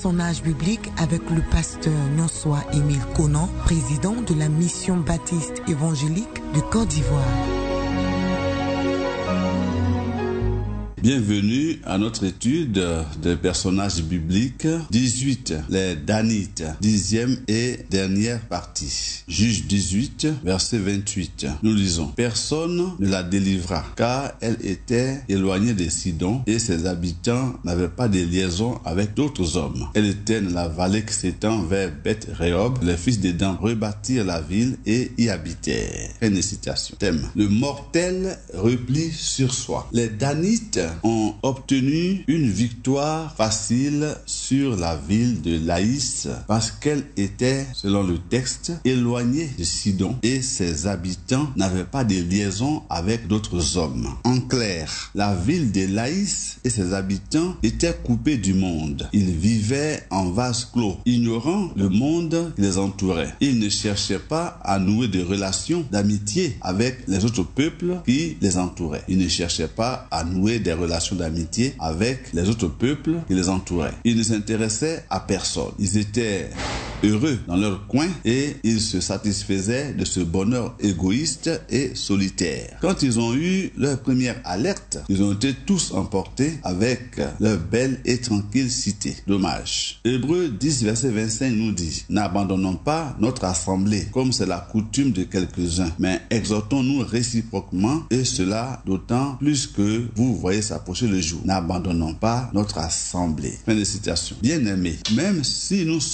personnages bibliques avec le pasteur Nonsoa Émile Conan, président de la mission baptiste évangélique de Côte d'Ivoire. Bienvenue à notre étude des personnages bibliques 18, les Danites, 10e et dernière partie. Juge 18, verset 28. Nous lisons: Personne ne la délivra, car elle était éloignée de Sidon et ses habitants n'avaient pas de liaison avec d'autres hommes. Elle était dans la vallée qui s'étend vers Beth-Rehob. Les fils de Dan rebâtirent la ville et y habitèrent. Fin de citation. Thème: le mortel repli sur soi. Les Danites ont obtenu une victoire facile sur la ville de Laïs parce qu'elle était, selon le texte, éloignée de Sidon et ses habitants n'avaient pas de liaison avec d'autres hommes. En clair, la ville de Laïs et ses habitants étaient coupés du monde. Ils vivaient en vase clos, ignorant le monde qui les entourait. Ils ne cherchaient pas à nouer des relations d'amitié avec les autres peuples qui les entouraient. Ils ne cherchaient pas à nouer des relations d'amitié avec les autres peuples qui les entouraient. Ils ne s'intéressaient à personne. Ils étaient heureux dans leur coin et ils se satisfaisaient de ce bonheur égoïste et solitaire. Quand ils ont eu leur première alerte, ils ont été tous emportés avec leur belle et tranquille cité. Dommage. Hébreux 10, verset 25 nous dit: n'abandonnons pas notre assemblée, comme c'est la coutume de quelques-uns, mais exhortons-nous réciproquement, et cela d'autant plus que vous voyez s'approcher le jour. N'abandonnons pas notre assemblée. Fin de citation. Bien-aimés, même si nous sommes